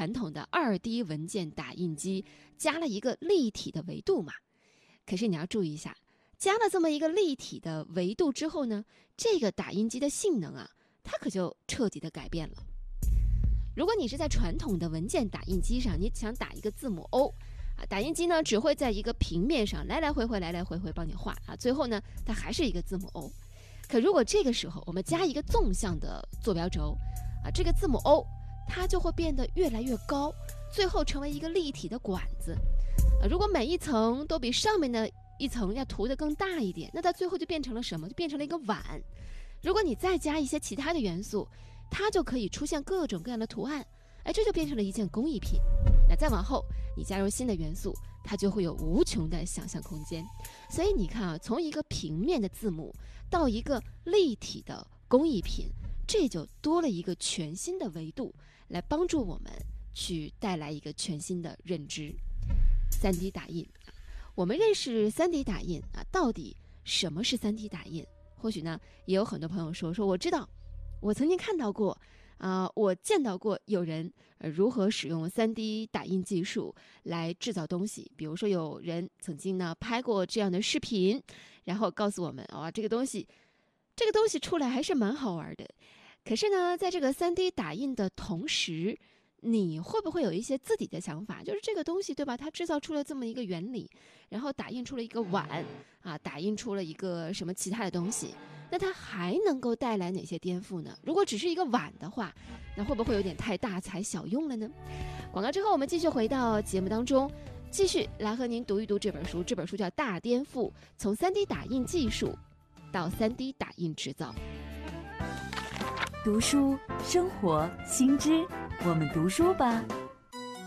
传统的2D 文件打印机加了一个立体的维度嘛。可是你要注意一下，加了这么一个立体的维度之后呢，这个打印机的性能啊，它可就彻底的改变了。如果你是在传统的文件打印机上，你想打一个字母 O 啊，打印机呢只会在一个平面上来来回回帮你画啊，最后呢它还是一个字母 O。可如果这个时候我们加一个纵向的坐标轴啊，这个字母 O 它就会变得越来越高，最后成为一个立体的管子啊。如果每一层都比上面的一层要涂得更大一点，那它最后就变成了什么？就变成了一个碗。如果你再加一些其他的元素，它就可以出现各种各样的图案，哎，这就变成了一件工艺品。那再往后，你加入新的元素，它就会有无穷的想象空间。所以你看啊，从一个平面的字母到一个立体的工艺品，这就多了一个全新的维度，来帮助我们去带来一个全新的认知。3D 打印，我们认识 3D 打印啊，到底什么是 3D 打印？或许呢，也有很多朋友说我知道，我曾经看到过我见到过有人如何使用 3D 打印技术来制造东西。比如说有人曾经呢拍过这样的视频，然后告诉我们这个东西出来还是蛮好玩的。可是呢，在这个 3D 打印的同时，你会不会有一些自己的想法？就是这个东西对吧，它制造出了这么一个原理，然后打印出了一个碗打印出了一个什么其他的东西，那它还能够带来哪些颠覆呢？如果只是一个碗的话，那会不会有点太大材小用了呢？广告之后我们继续回到节目当中，继续来和您读一读这本书。这本书叫《大颠覆：从 3D 打印技术到 3D 打印制造》。 读书、生活、新知，我们读书吧。